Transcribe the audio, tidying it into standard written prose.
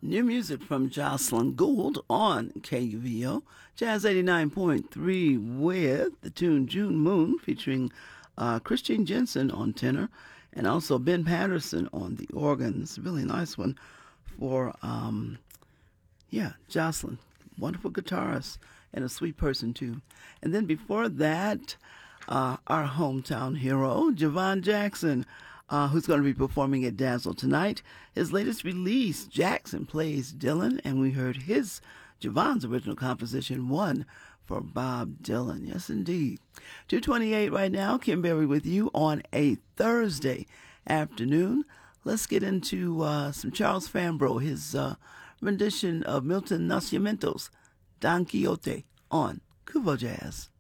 New music from Jocelyn Gould on KUVO. Jazz 89.3 with the tune June Moon featuring Christine Jensen on tenor and also Ben Patterson on the organ. It's a really nice one for, Jocelyn. Wonderful guitarist and a sweet person too. And then before that, our hometown hero, Javon Jackson, who's going to be performing at Dazzle tonight. His latest release, Jackson Plays Dylan, and we heard Javon's original composition, One for Bob Dylan. Yes, indeed. 2:28 right now. Kim Berry with you on a Thursday afternoon. Let's get into some Charles Fambrough, his rendition of Milton Nascimento's Don Quixote on Kuvo Jazz.